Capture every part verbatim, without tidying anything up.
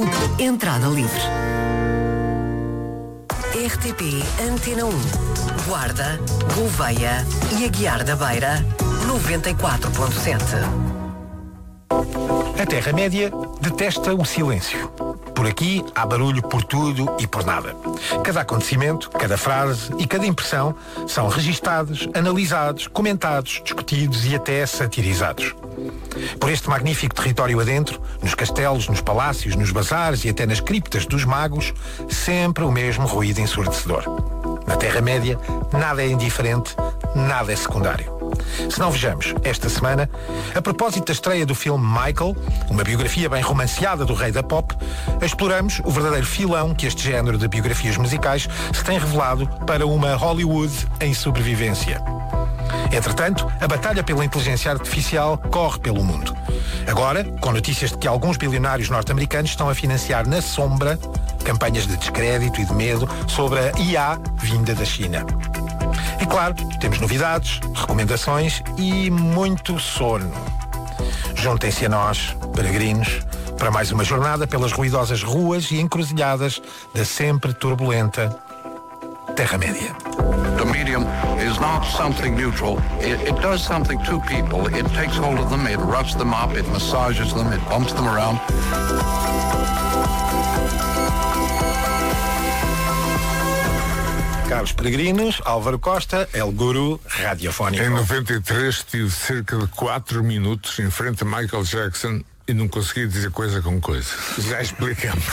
cinco, entrada livre. R T P Antena um. Guarda, Gouveia e Aguiar da Beira, noventa e quatro ponto sete. A Terra-média detesta o silêncio. Por aqui há barulho por tudo e por nada. Cada acontecimento, cada frase e cada impressão são registados, analisados, comentados, discutidos e até satirizados. Por este magnífico território adentro, nos castelos, nos palácios, nos bazares e até nas criptas dos magos, sempre o mesmo ruído ensurdecedor. Na Terra-média, nada é indiferente, nada é secundário. Se não vejamos, esta semana, a propósito da estreia do filme Michael, uma biografia bem romanceada do rei da pop, exploramos o verdadeiro filão que este género de biografias musicais se tem revelado para uma Hollywood em sobrevivência. Entretanto, a batalha pela inteligência artificial corre pelo mundo. Agora, com notícias de que alguns bilionários norte-americanos estão a financiar na sombra campanhas de descrédito e de medo sobre a I A vinda da China. E claro, temos novidades, recomendações e muito sono. Juntem-se a nós, peregrinos, para mais uma jornada pelas ruidosas ruas e encruzilhadas da sempre turbulenta Terra-média. The medium is not something neutral. It, it does something to people. It takes hold of them, it roughs them up, it massages them, it bumps them around. Caros peregrinos, Álvaro Costa, El Guru Radiofónico. Em noventa e três estive cerca de quatro minutos em frente a Michael Jackson e não consegui dizer coisa com coisa. Já explicamos.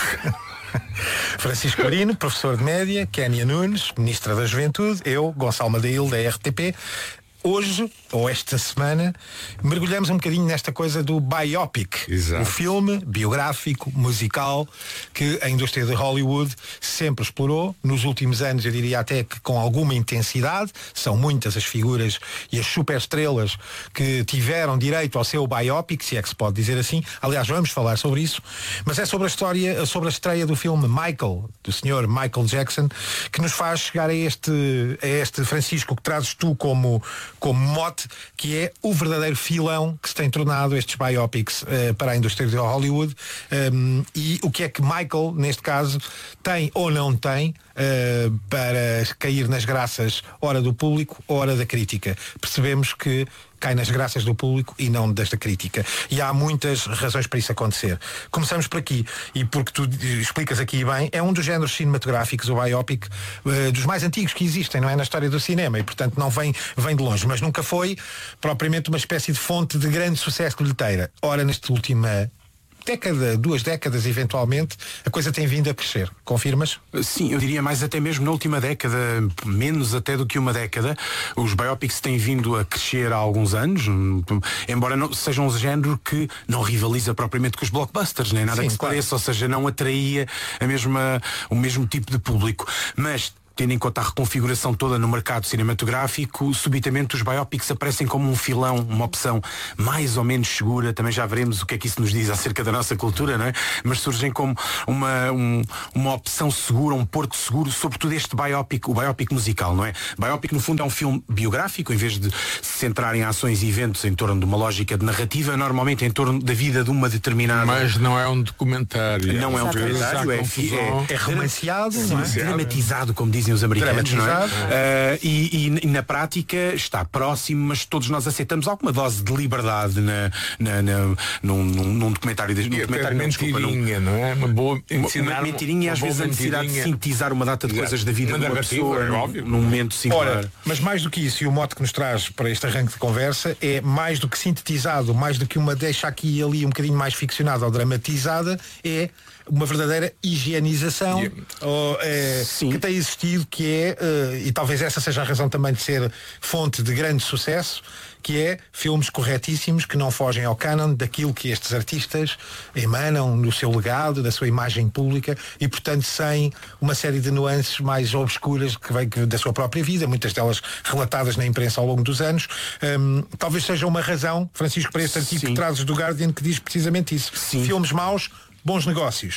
Francisco Marino, professor de média, Kénia Nunes, ministra da Juventude, eu, Gonçalo Madail, da R T P. Hoje, ou esta semana, mergulhamos um bocadinho nesta coisa do biopic. Exato. O filme biográfico, musical, que a indústria de Hollywood sempre explorou. Nos últimos anos, eu diria até que com alguma intensidade. São muitas as figuras e as superestrelas que tiveram direito ao seu biopic, se é que se pode dizer assim. Aliás, vamos falar sobre isso. Mas é sobre a história, sobre a estreia do filme Michael, do senhor Michael Jackson, que nos faz chegar a este, a este Francisco, que trazes tu como... como mote, que é o verdadeiro filão que se tem tornado estes biopics uh, para a indústria de Hollywood, um, e o que é que Michael, neste caso, tem ou não tem uh, para cair nas graças ora do público, ora da crítica. Percebemos que cai nas graças do público e não das da crítica. E há muitas razões para isso acontecer. Começamos por aqui, e porque tu explicas aqui bem, é um dos géneros cinematográficos, o biopic, uh, dos mais antigos que existem, não é? Na história do cinema, e portanto não vem, vem de longe, mas nunca foi propriamente uma espécie de fonte de grande sucesso bilheteira. Ora, nesta última década, duas décadas eventualmente, a coisa tem vindo a crescer. Confirmas? Sim, eu diria mais até mesmo na última década, menos até do que uma década. Os biopics têm vindo a crescer há alguns anos, embora não, sejam um género que não rivaliza propriamente com os blockbusters, nem nada. Sim, que se claro. Pareça, ou seja, não atraía a mesma, o mesmo tipo de público. Mas tendo em conta a reconfiguração toda no mercado cinematográfico, subitamente os biopics aparecem como um filão, uma opção mais ou menos segura. Também já veremos o que é que isso nos diz acerca da nossa cultura, não é? Mas surgem como uma, um, uma opção segura, um porto seguro, sobretudo este biopic, o biopic musical, não é? Biopic, no fundo, é um filme biográfico, em vez de se centrar em ações e eventos em torno de uma lógica de narrativa, normalmente em torno da vida de uma determinada... Mas não é um documentário. Não é um documentário, é, é, é romanceado, não é? Dramatizado, como dizem os americanos, não é? Uh, e, e, e na prática está próximo, mas todos nós aceitamos alguma dose de liberdade na, na, na, num, num, num documentário, num documentário não, desculpa, num, não é? Uma boa uma mentirinha e às vezes a necessidade de sintetizar uma data de Exato. Coisas da vida uma de uma pessoa é óbvio. Num momento singular. Ora, mas mais do que isso, e o mote que nos traz para este arranque de conversa é mais do que sintetizado, mais do que uma deixa aqui e ali um bocadinho mais ficcionada ou dramatizada, é uma verdadeira higienização yeah. ou, é, que tem existido, que é, uh, e talvez essa seja a razão também de ser fonte de grande sucesso, que é filmes corretíssimos que não fogem ao canon daquilo que estes artistas emanam no seu legado, da sua imagem pública, e portanto sem uma série de nuances mais obscuras que vem da sua própria vida, muitas delas relatadas na imprensa ao longo dos anos. Um, talvez seja uma razão, Francisco, para este artigo Sim. que trazes do Guardian, que diz precisamente isso. Sim. Filmes maus, bons negócios.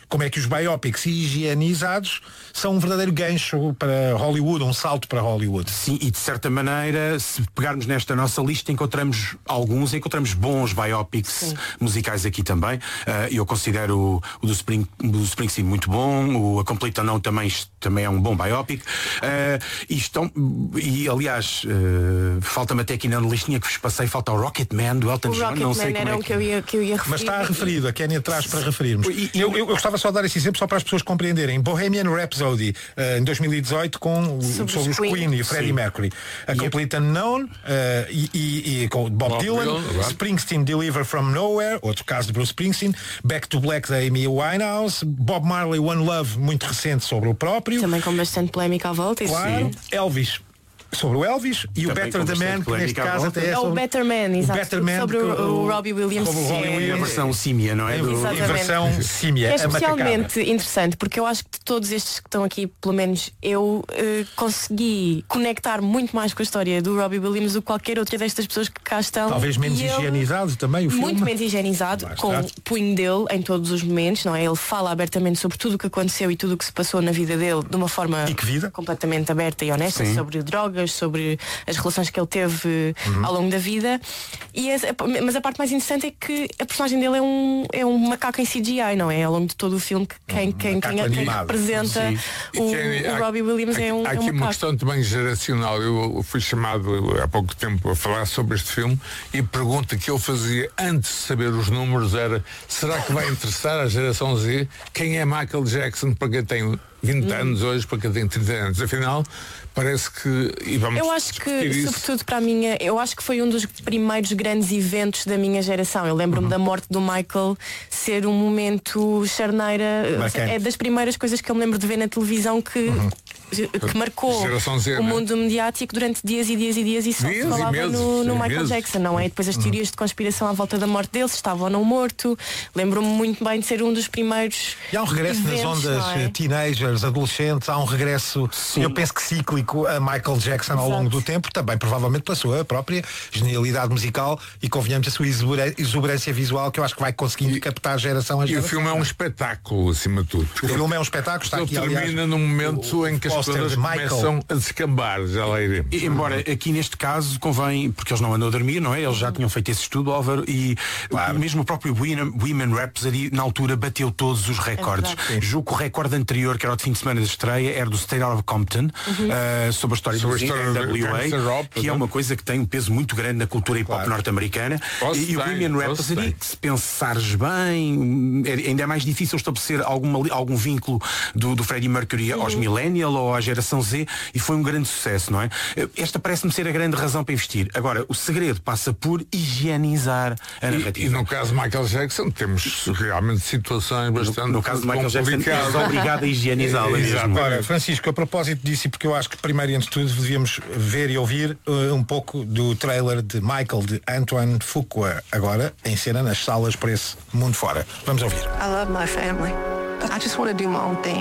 como é que os biopics higienizados são um verdadeiro gancho para Hollywood, um salto para Hollywood. Sim, e de certa maneira, se pegarmos nesta nossa lista, encontramos alguns, encontramos bons biopics Sim. musicais aqui também. Uh, eu considero o, o do, Spring, do Springsteen muito bom, o A Complete Unknown também, também é um bom biopic. Uh, e, estão, e aliás, uh, falta-me até aqui na listinha que vos passei, falta o Rocketman do Elton o John. Rocket não Man sei como era é um que... que eu ia, que eu ia referir. Mas está referido, a Kenny atrás para referirmos. E, e, eu, eu, eu gostava só de dar esse exemplo só para as pessoas compreenderem. Bohemian Rhapsody, uh, em dois mil e dezoito, com sobre, sobre os Queen, Queen e o Freddie Sim. Mercury. A e Complete Unknown, uh, e, e, e com Bob, Bob Dylan, Dylan Springsteen Deliver From Nowhere, outro caso de Bruce Springsteen, Back to Black da Amy Winehouse, Bob Marley One Love, muito recente sobre o próprio. Também com bastante polémica à volta. Claro, Sim. Elvis. Sobre o Elvis e também o Better the Man, que neste caso até é sobre... o Better Man, exato, o Better Man sobre o, o, o Robbie Williams. Sobre o Robbie Williams. A versão símia, não é? Do... A versão símia. É especialmente interessante porque eu acho que de todos estes que estão aqui, pelo menos eu uh, consegui conectar muito mais com a história do Robbie Williams do que qualquer outra destas pessoas que cá estão. Talvez menos higienizado ele... também o filme. Muito menos higienizado, com o punho dele em todos os momentos, não é? Ele fala abertamente sobre tudo o que aconteceu e tudo o que se passou na vida dele de uma forma completamente aberta e honesta, Sim. sobre drogas, sobre as relações que ele teve uhum. ao longo da vida. E a, mas a parte mais interessante é que a personagem dele é um, é um macaco em C G I, não é? Ao longo de todo o filme, que quem, um quem, quem, quem representa o, quem, o Robbie Williams há, é um, há é um aqui macaco. uma questão também geracional. Eu fui chamado há pouco tempo a falar sobre este filme e a pergunta que eu fazia antes de saber os números era: será que vai interessar à geração Z quem é Michael Jackson para quem tem vinte anos hoje, para quem tem trinta anos? Afinal, parece que... E vamos eu acho que, sobretudo para a minha... Eu acho que foi um dos primeiros grandes eventos da minha geração. Eu lembro-me uhum. da morte do Michael ser um momento charneira. Bacana. É das primeiras coisas que eu me lembro de ver na televisão que... Uhum. que marcou Z, o mundo mediático durante dias e dias e dias e só se falava meses, no, no Michael meses. Jackson, não é? E depois as teorias de conspiração à volta da morte dele, se estava ou não morto. Lembro-me muito bem de ser um dos primeiros. E há um regresso eventos, nas ondas é? teenagers, adolescentes, há um regresso, Sim. eu penso que cíclico, a Michael Jackson ao Exato. longo do tempo, também provavelmente pela sua própria genialidade musical e, convenhamos, a sua exuberância visual, que eu acho que vai conseguindo e, captar a geração a geração. E o filme é um espetáculo, acima de tudo. O filme é um espetáculo, está aqui, termina aliás, num momento o, em que as pessoas começam a descambar, já lá iremos. E, embora aqui neste caso convém, porque eles não andam a dormir, não é? Eles já tinham feito esse estudo, Álvaro, e claro. mesmo o próprio Women Rhapsody na altura bateu todos os recordes. É Julgo que o recorde anterior, que era o de fim de semana de estreia, era do State of Compton, uhum. uh, sobre a história sobre do N W A, Rob, que é uma coisa que tem um peso muito grande na cultura hip-hop claro. norte-americana. E, e o Women Rhapsody, se pensares bem, ainda é mais difícil estabelecer alguma, algum vínculo do, do Freddie Mercury uhum. aos millennial ou à geração Z, e foi um grande sucesso, não é? Esta parece-me ser a grande razão para investir. Agora, o segredo passa por higienizar a narrativa. E, e no caso de Michael Jackson temos realmente situações bastante No, no caso de Michael Jackson é obrigado a higienizá-la mesmo. Ora, Francisco, a propósito disso, e porque eu acho que primeiro e antes de tudo devíamos ver e ouvir uh, um pouco do trailer de Michael, de Antoine Fuqua, agora em cena nas salas por esse mundo fora. Vamos ouvir. I love my family. I just want to do my own thing.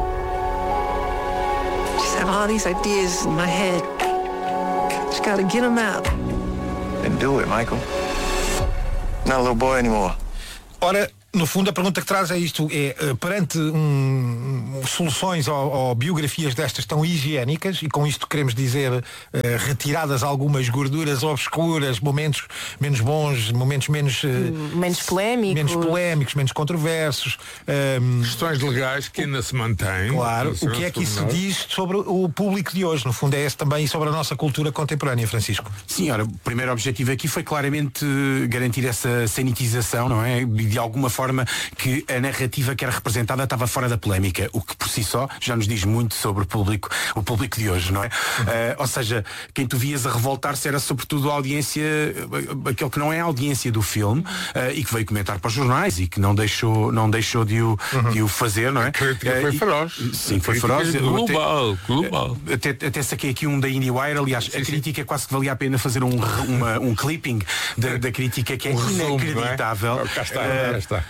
Just have all these ideas in my head. Just gotta get them out. Then do it, Michael. Not a little boy anymore. Ora, no fundo a pergunta que traz é isto, é perante um, soluções ou, ou biografias destas tão higiênicas, e com isto queremos dizer uh, retiradas algumas gorduras obscuras, momentos menos bons, momentos menos uh, menos polémicos, menos polémicos, menos controversos, um, questões legais que ainda se mantêm. Claro, o que é que isso diz sobre o público de hoje? No fundo é esse também, e sobre a nossa cultura contemporânea, Francisco. Sim, ora, o primeiro objetivo aqui foi claramente garantir essa sanitização, não é? De alguma forma que a narrativa que era representada estava fora da polémica, o que por si só já nos diz muito sobre o público, o público de hoje, não é? Uhum. Uh, ou seja, quem tu vias a revoltar-se era sobretudo a audiência, aquele que não é a audiência do filme, uh, e que veio comentar para os jornais e que não deixou, não deixou de o, uhum. de o fazer, não é? A crítica foi feroz. Uh, sim, foi feroz. Global, até, global. Até, até saquei aqui um da IndieWire, aliás, sim, a crítica sim. quase que valia a pena fazer um, uma, um clipping da, da crítica, que é um resumo, inacreditável. Não é? Cá está, uh, cá está.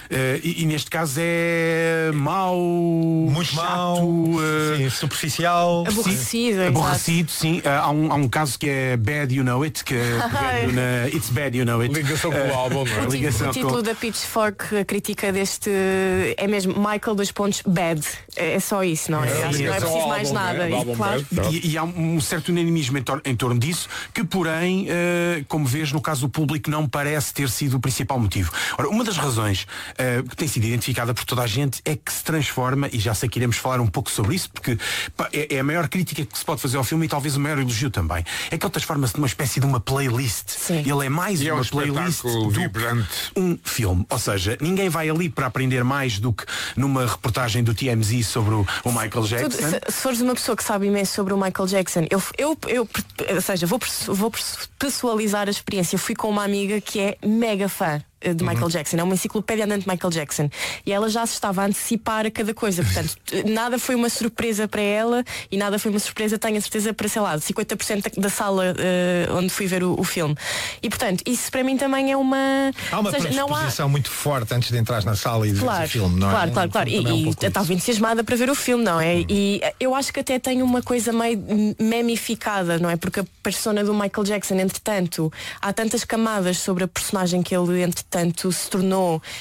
e, e neste caso é mau, muito chato, mau, uh, sim, superficial, aborrecido, sim, aborrecido, sim. Uh, há, um, há um caso que é Bad You Know It, que é na It's Bad You Know It. Ligação com o álbum, não é? O, Ligação o título com... da Pitchfork, a crítica deste é mesmo Michael dois pontos bad. É, é só isso, não é? É, Acho que não é preciso mais álbum, nada. Né? E, claro. e, e há um certo unanimismo em, tor em torno disso, que porém, uh, como vês, no caso do público, não parece ter sido o principal motivo. Ora, uma das razões uh, que tem sido identificada por toda a gente é que se transforma, e já sei que iremos falar um pouco sobre isso, porque pá, é, é a maior crítica que se pode fazer ao filme e talvez o maior elogio também. É que ele transforma-se numa espécie de uma playlist. Sim. Ele é mais e uma é um playlist do vibrante. que um filme. Ou seja, ninguém vai ali para aprender mais do que numa reportagem do T M Z sobre o, o Michael Jackson. Tu, se, se fores uma pessoa que sabe imenso sobre o Michael Jackson, eu, eu, eu ou seja, vou, vou pessoalizar a experiência. Eu fui com uma amiga que é mega fã de Michael uhum. Jackson, é uma enciclopédia andante de Michael Jackson, e ela já se estava a antecipar a cada coisa, portanto nada foi uma surpresa para ela e nada foi uma surpresa, tenho a certeza, para, sei lá, cinquenta por cento da sala uh, onde fui ver o, o filme, e portanto isso para mim também é uma há uma seja, predisposição não há... muito forte antes de entrar na sala e claro, ver o filme, não claro, é? Claro, claro, é e, um e estava entusiasmada para ver o filme, não é? Uhum. E eu acho que até tem uma coisa meio memificada, não é? Porque a persona do Michael Jackson, entretanto, há tantas camadas sobre a personagem que ele, entretanto, se tornou.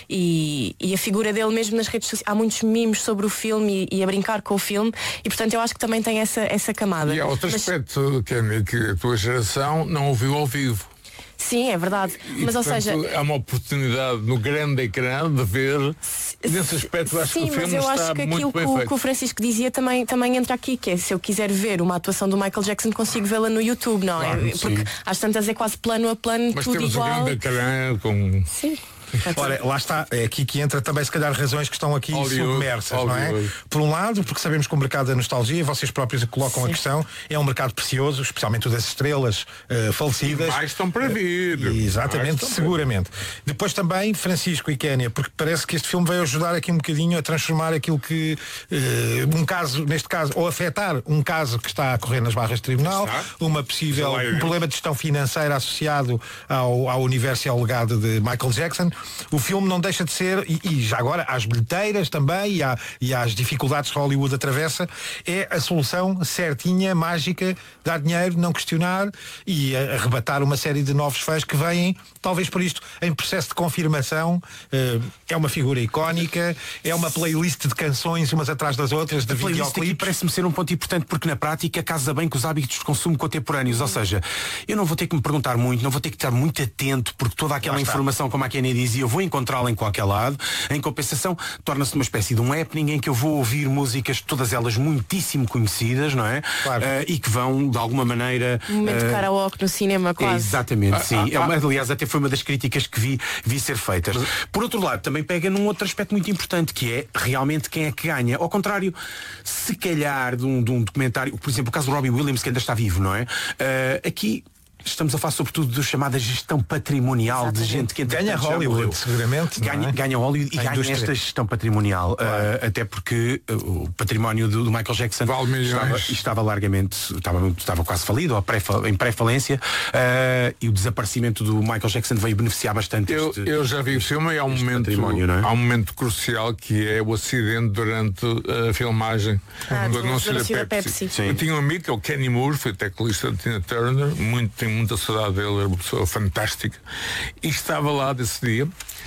E, e a figura dele mesmo nas redes sociais, há muitos mimos sobre o filme e, e a brincar com o filme, e portanto eu acho que também tem essa, essa camada. E há outro Mas... aspecto, Kenny, que a tua geração não ouviu ao vivo. Sim, é verdade. E, mas portanto, ou seja, há uma oportunidade no grande ecrã de ver. Nesse aspecto acho sim, que o filme mas eu está acho que muito aquilo bem que o, feito. que o Francisco dizia também, também entra aqui, que é, se eu quiser ver uma atuação do Michael Jackson, consigo vê-la no YouTube, não claro, é? Porque sim. às tantas é quase plano a plano, mas tudo temos igual. o grande ecrã com. Sim. Ora, lá está, é aqui que entra também se calhar razões que estão aqui Hollywood, submersas, Hollywood. não é? Por um lado, porque sabemos que o mercado da nostalgia, vocês próprios colocam Sim. a questão, é um mercado precioso, especialmente o das estrelas uh, falecidas. E mais estão para vir. Uh, exatamente, seguramente. Depois também, Francisco e Kénia, porque parece que este filme veio ajudar aqui um bocadinho a transformar aquilo que, uh, um caso, neste caso, ou afetar um caso que está a correr nas barras de tribunal, está. uma possível, um problema de gestão financeira associado ao, ao universo e ao legado de Michael Jackson. O filme não deixa de ser, e, e já agora às bilheteiras também e, à, e às dificuldades que Hollywood atravessa, é a solução certinha, mágica, dar dinheiro, não questionar e arrebatar uma série de novos fãs que vêm, talvez por isto, em processo de confirmação. Uh, é uma figura icónica, é uma playlist de canções umas atrás das outras, de videoclipes. Parece-me ser um ponto importante, porque na prática casa bem com os hábitos de consumo contemporâneos, ou seja, eu não vou ter que me perguntar muito, não vou ter que estar muito atento, porque toda aquela informação, como a Kenny dizia, eu vou encontrá-la em qualquer lado. Em compensação, torna-se uma espécie de um happening em que eu vou ouvir músicas, todas elas muitíssimo conhecidas, não é? Claro. Uh, e que vão, de alguma maneira... Um momento uh, karaoke no cinema, quase. É, exatamente, ah, sim. Ah, é uma, aliás, até foi uma das críticas que vi, vi ser feitas. Por outro lado, também pega num outro aspecto muito importante, que é realmente quem é que ganha. Ao contrário, se calhar, de um, de um documentário, por exemplo, o caso do Robbie Williams, que ainda está vivo, não é? Uh, aqui... Estamos a falar sobretudo da chamada gestão patrimonial. Exatamente. De gente que ganha Hollywood, seguramente. Ganha, é? ganha Hollywood e a ganha indústria. Esta gestão patrimonial. Claro. Uh, até porque uh, o património do, do Michael Jackson vale estava, estava largamente, estava, estava quase falido, ou pré, em pré-falência, uh, e o desaparecimento do Michael Jackson veio beneficiar bastante. Eu, este, eu já vi o filme e há um momento, não é? há um momento crucial que é o acidente durante a filmagem ah, do anúncio da Pepsi. Pepsi. Sim. Eu tinha um amigo que é o Kenny Moore, foi teclista de Tina Turner, muito, tenho muita saudade dele, era uma pessoa fantástica, e estava lá desse dia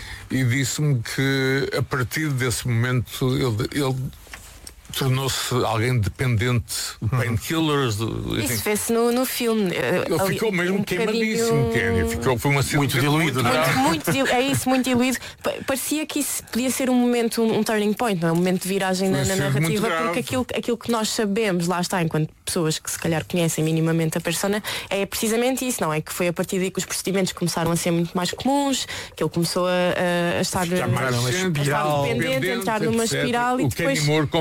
e disse-me que a partir desse momento ele, ele tornou-se alguém dependente de painkillers. De, Isso vê-se no, no filme. Ele ali, ficou mesmo um queimadíssimo, Kenny. Ficou, foi uma muito diluído, não é? Muito, muito, é isso, muito diluído. Parecia que isso podia ser um momento, um, um turning point, não é? Um momento de viragem na, na narrativa, porque aquilo, aquilo que nós sabemos, lá está, enquanto pessoas que se calhar conhecem minimamente a persona, é precisamente isso, não é? Que foi a partir daí que os procedimentos começaram a ser muito mais comuns, que ele começou a, a estar, mais a estar dependente, a entrar numa espiral e o depois... Kenny Moore confirmou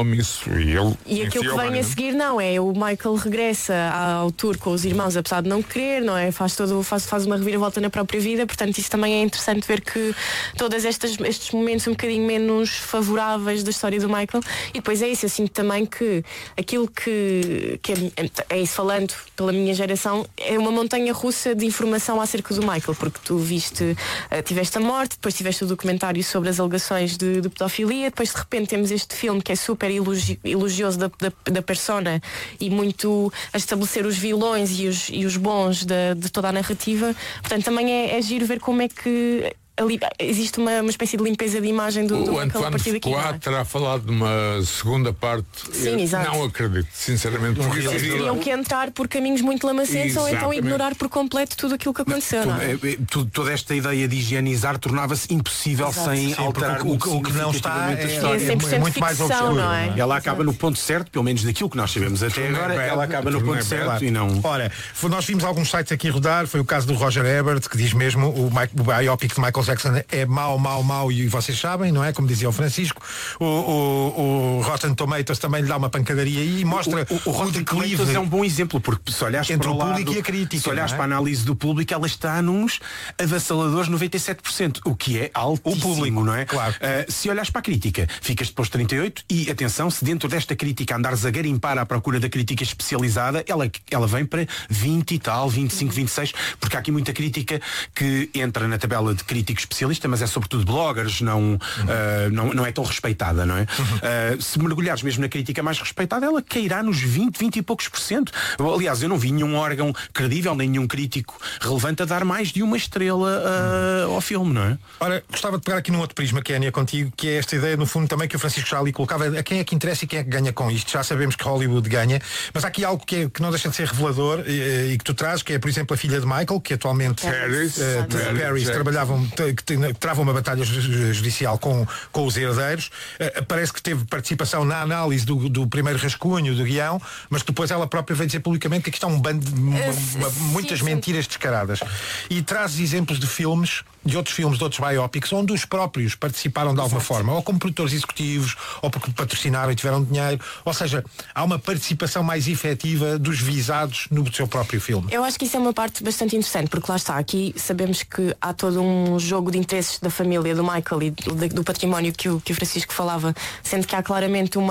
compromisso. E, ele e aquilo que vem bem, a seguir não é, o Michael regressa ao tour com os irmãos, apesar de não querer, não é? Faz, todo, faz, faz uma reviravolta na própria vida, portanto isso também é interessante ver que todos estes, estes momentos um bocadinho menos favoráveis da história do Michael. E depois é isso, eu sinto também que aquilo que, que é, é isso, falando pela minha geração, é uma montanha russa de informação acerca do Michael, porque tu viste, uh, tiveste a morte, depois tiveste o documentário sobre as alegações de, de pedofilia, depois de repente temos este filme que é super elogi- elogioso da, da, da persona e muito a estabelecer os vilões e os, e os bons de, de toda a narrativa. Portanto, também é, é giro ver como é que ali existe uma, uma espécie de limpeza de imagem do, do o Michael a partir daqui. O Antoine terá falado de uma segunda parte. Sim, exato. Não acredito, sinceramente. Porque eles teriam que entrar por caminhos muito lamacentos ou então ignorar por completo tudo aquilo que aconteceu. Não, não é? É, tudo, toda esta ideia de higienizar tornava-se impossível. Exato. Sem Sim, alterar o, o, o que não está é, é, é, é muito mais obscuro. Não é? Ela acaba no ponto certo, pelo menos daquilo que nós sabemos até agora, é ela acaba no ponto é certo claro. E não. Ora, nós vimos alguns sites aqui rodar, foi o caso do Roger Ebert, que diz mesmo o, Mike, o biopic de Michael Jackson é mau, mau, mau, e vocês sabem, não é? Como dizia o Francisco, o, o, o Rotten Tomatoes também lhe dá uma pancadaria e mostra o, o, o, o Rotten Tomatoes é um bom exemplo, porque se olhares entre para o, o público lado, e a crítica, se olhares é? para a análise do público, ela está nos avassaladores noventa e sete por cento, o que é altíssimo, o público, não é? Claro. Uh, se olhares para a crítica, ficas depois de trinta e oito e atenção, se dentro desta crítica andares a garimpar à procura da crítica especializada, ela, ela vem para vinte e tal, vinte e cinco, vinte e seis, porque há aqui muita crítica que entra na tabela de crítico especialista, mas é sobretudo bloggers, não, uhum. uh, não, não é tão respeitada, não é? Uhum. Uh, se mergulhares mesmo na crítica mais respeitada, ela cairá nos vinte, vinte e poucos por cento. Aliás, eu não vi nenhum órgão credível, nem nenhum crítico relevante a dar mais de uma estrela uh, uhum. ao filme, não é? Ora, gostava de pegar aqui num outro prisma, Kénia, contigo, que é esta ideia, no fundo, também que o Francisco já ali colocava, a quem é que interessa e quem é que ganha com isto. Já sabemos que Hollywood ganha, mas há aqui algo que, é, que não deixa de ser revelador e, e que tu trazes, que é, por exemplo, a filha de Michael, que atualmente Paris, uh, Paris, Paris trabalhavam, que trava uma batalha judicial com, com os herdeiros. Uh, parece que teve participação na análise do, do primeiro rascunho do guião, mas depois ela própria veio dizer publicamente que aqui está um bando de uma, uma, muitas sim, mentiras sim. descaradas. E traz exemplos de filmes, de outros filmes, de outros biopics, onde os próprios participaram de alguma Exato. forma, ou como produtores executivos, ou porque patrocinaram e tiveram dinheiro. Ou seja, há uma participação mais efetiva dos visados no seu próprio filme. Eu acho que isso é uma parte bastante interessante, porque lá está, aqui sabemos que há todo um jogo de interesses da família do Michael e do, do património que o, que o Francisco falava, sendo que há claramente uma,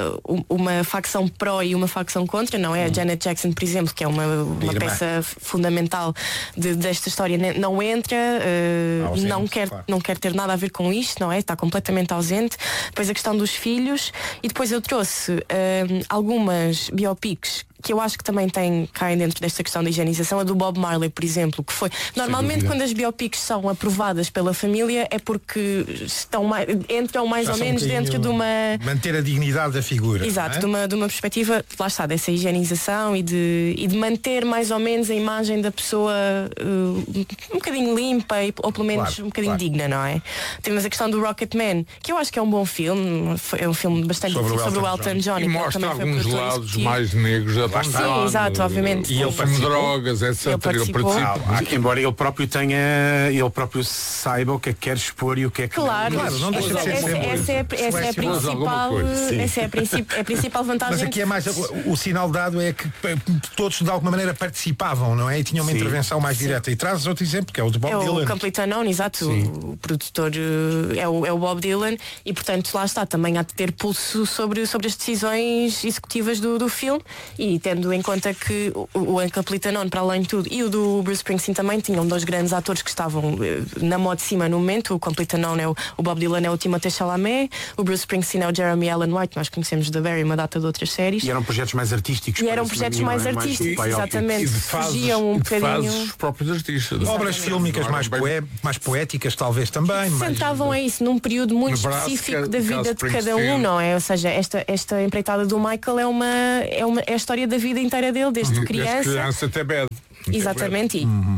uma facção pró e uma facção contra, não é? A Janet Jackson, por exemplo, que é uma, uma peça fundamental de, desta história, não entra, uh, ausente, não, quer, claro. não quer ter nada a ver com isto, não é? Está completamente ausente. Depois a questão dos filhos, e depois eu trouxe uh, algumas biopics que eu acho que também tem, caem dentro desta questão da higienização, a do Bob Marley, por exemplo, que foi, normalmente quando as biopics são aprovadas pela família é porque estão mais, entram mais Já ou menos um dentro de uma... manter a dignidade da figura. Exato, é? de, uma, de uma perspectiva, lá está, dessa higienização e de, e de manter mais ou menos a imagem da pessoa uh, um bocadinho limpa e, ou pelo menos claro, um bocadinho claro. digna, não é? Temos a questão do Rocketman, que eu acho que é um bom filme, é um filme bastante sobre, sobre o Elton John, e mostra alguns lados mais negros da Sim, John, exato, obviamente. E ele participou, drogas, etcétera. Ele participou. Ah, embora ele próprio tenha, ele próprio saiba o que é que quer expor e o que é que claro, claro não deixa de ser essa, essa, é, essa é a principal, essa é a, princip, é a principal vantagem. Mas aqui é mais o, o sinal dado é que todos de alguma maneira participavam, não é? E tinham uma Sim. intervenção mais Sim. direta. E trazes outro exemplo, que é o de Bob é Dylan. É o Complete Unknown, exato. Sim. O produtor é o, é o Bob Dylan e portanto lá está, também há de ter pulso sobre, sobre as decisões executivas do, do filme e tendo em conta que o, o Complete Unknown, para além de tudo, e o do Bruce Springsteen também tinham dois grandes atores que estavam na moda de cima no momento. O Complete Unknown é o, o Bob Dylan é o Timothée Chalamet, o Bruce Springsteen é o Jeremy Allen White, nós conhecemos da Barry, uma data de outras séries. E eram projetos mais artísticos. E eram projetos mim, mais é? artísticos, mais exatamente. E de fases, fugiam um bocadinho os próprios artistas. Exatamente. Obras fílmicas mais, poé, mais poéticas, talvez também. Centravam mais... a isso, num período muito específico da vida de cada um, não é? Ou seja, esta, esta empreitada do Michael é uma, é uma é a história da vida inteira dele, desde criança. Desde criança até bad. Exatamente. Uhum.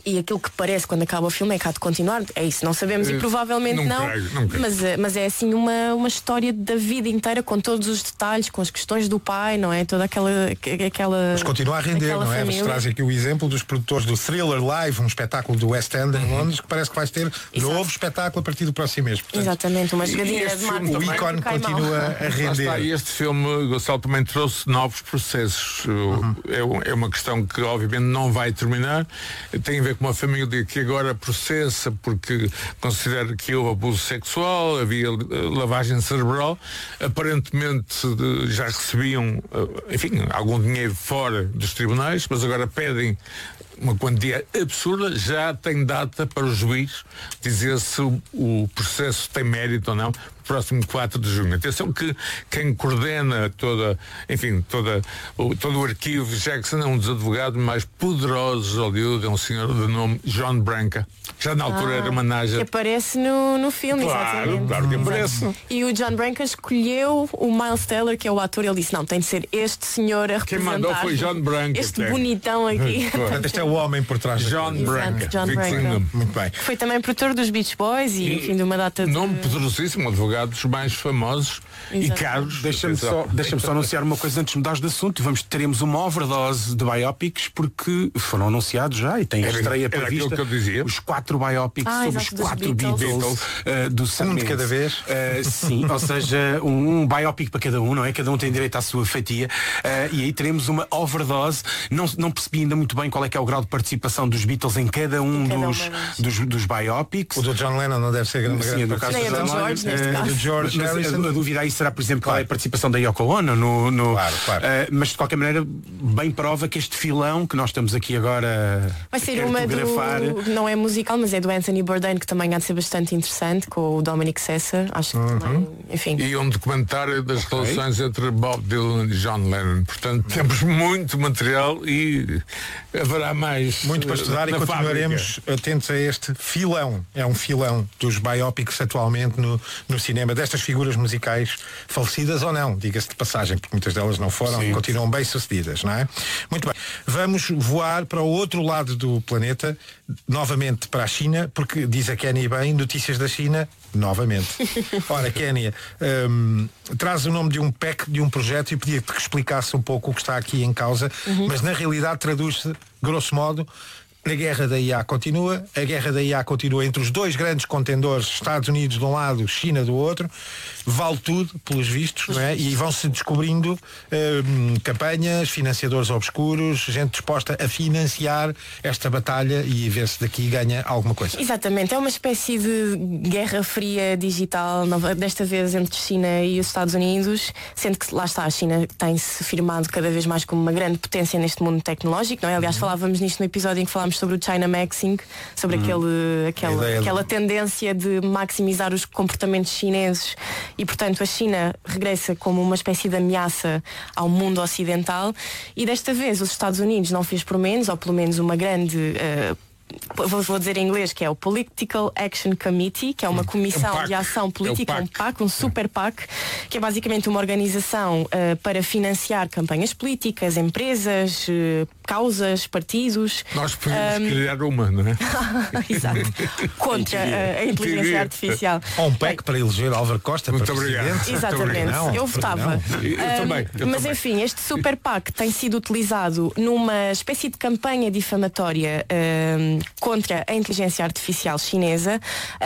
e aquilo que parece quando acaba o filme é que há de continuar. É isso, não sabemos e provavelmente não, não, creio, não creio. Mas, mas é assim uma, uma história da vida inteira, com todos os detalhes, com as questões do pai, não é? Toda aquela, aquela Mas continua a render, não é? Mas traz aqui o exemplo dos produtores do Thriller Live, um espetáculo do West End em Londres, que parece que vai ter Exato. novo espetáculo a partir do próximo mês. Portanto, Exatamente, uma jogadinha de marketing. O ícone continua a render. Está, e este filme, Gonçalo, também trouxe novos processos. Uhum. É, é uma questão que obviamente não vai terminar. Tem a ver com uma família que agora processa porque considera que houve abuso sexual, havia lavagem cerebral. Aparentemente já recebiam, enfim, algum dinheiro fora dos tribunais, mas agora pedem uma quantia absurda. Já tem data para o juiz dizer se o, o processo tem mérito ou não, próximo quatro de junho. Atenção que quem coordena toda, enfim, toda, o, todo o arquivo Jackson é um dos advogados mais poderosos de Hollywood, é um senhor de nome John Branca. Já na altura ah, era manager. Que aparece no, no filme, claro, exatamente. Claro que aparece. E o John Branca escolheu o Miles Teller, que é o ator, ele disse, não, tem de ser este senhor a representar. Quem mandou foi John Branca. Este bonitão aqui. Portanto, este é o homem por trás. John Branca. John Branca. Muito bem. Foi também produtor dos Beach Boys e, e enfim, de uma data de... Nome poderosíssimo, advogado dos mais famosos. Exato. E caros. Deixa-me só, deixa só anunciar uma coisa antes de mudar de assunto. Vamos, teremos uma overdose de biopics porque foram anunciados já e tem a estreia prevista. Os quatro biopics ah, sobre exato, os quatro Beatles, Beatles uh, do Sam Um de cada vez. Uh, sim, ou seja, um, um biopic para cada um, não é? Cada um tem direito à sua fatia. Uh, e aí teremos uma overdose. Não, não percebi ainda muito bem qual é que é o grau de participação dos Beatles em cada um cada dos, dos, dos biopics. O do John Lennon não deve ser grande. Sim, no caso do George, neste caso. Do George Harrison. A dúvida aí será, por exemplo, claro. qual é a participação da Yoko Ono no, no, claro, claro. Uh, mas de qualquer maneira bem prova que este filão que nós estamos aqui agora vai ser uma do, não é musical, mas é do Anthony Bourdain, que também há de ser bastante interessante, com o Dominic Sessa, acho que uhum. também, enfim. E um documentário das okay. relações entre Bob Dylan e John Lennon. Portanto, temos muito material e haverá mais muito para estudar e continuaremos fábrica. atentos a este filão. É um filão dos biopics atualmente no, no cinema, destas figuras musicais falecidas ou não, diga-se de passagem, porque muitas delas não foram Sim. e continuam bem sucedidas, não é? Muito bem. Vamos voar para o outro lado do planeta, novamente para a China, porque diz a Kénia bem, notícias da China, novamente. Ora, Kénia, um, traz o nome de um P E C, de um projeto, e pedia-te que explicasse um pouco o que está aqui em causa, uhum. mas na realidade traduz-se, grosso modo, a guerra da I A continua, a guerra da I A continua entre os dois grandes contendores, Estados Unidos de um lado, China do outro, vale tudo, pelos vistos, não é? E vão-se descobrindo hum, campanhas, financiadores obscuros, gente disposta a financiar esta batalha e ver se daqui ganha alguma coisa. Exatamente, é uma espécie de guerra fria digital, desta vez entre China e os Estados Unidos, sendo que lá está, a China tem-se firmado cada vez mais como uma grande potência neste mundo tecnológico, não é? Aliás, falávamos nisto no episódio em que falámos sobre o China Maxing, sobre uhum. aquele, aquela, aquela tendência de maximizar os comportamentos chineses e, portanto, a China regressa como uma espécie de ameaça ao mundo ocidental e desta vez os Estados Unidos não fez por menos, ou pelo menos uma grande... Uh, Vou dizer em inglês que é o Political Action Committee, que é uma comissão um de ação política, é um PAC, um super PAC, que é basicamente uma organização uh, para financiar campanhas políticas, empresas, uh, causas, partidos. Nós podemos um... criar uma, não é? Exato. Contra uh, a inteligência artificial. Ou um PAC para eleger Álvaro Costa Muito para obrigado. presidente. Exatamente. Não, eu votava. Eu, eu também, eu mas também. enfim, este super PAC tem sido utilizado numa espécie de campanha difamatória um, contra a inteligência artificial chinesa,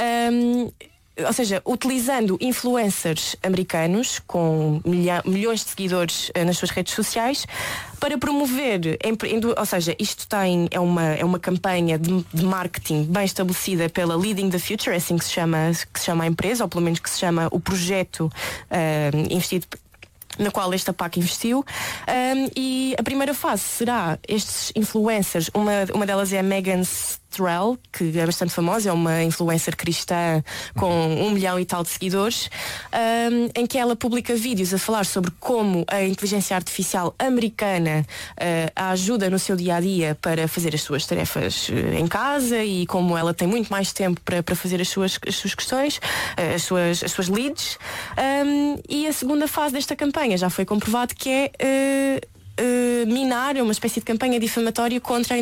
um, ou seja, utilizando influencers americanos com milha, milhões de seguidores uh, nas suas redes sociais para promover, em, em, ou seja, isto tem, é, uma, é uma campanha de, de marketing bem estabelecida pela Leading the Future, é assim que se chama, que se chama a empresa, ou pelo menos que se chama o projeto uh, investido na qual esta PAC investiu, um, e a primeira fase será estes influencers, uma, uma delas é a Megan Strell, que é bastante famosa, é uma influencer cristã com um milhão e tal de seguidores, um, em que ela publica vídeos a falar sobre como a inteligência artificial americana uh, a ajuda no seu dia-a-dia para fazer as suas tarefas uh, em casa e como ela tem muito mais tempo para, para fazer as suas, as suas questões, uh, as, suas, as suas leads, um, e a segunda fase desta campanha já foi comprovado que é uh, uh, minar, é uma espécie de campanha difamatória contra a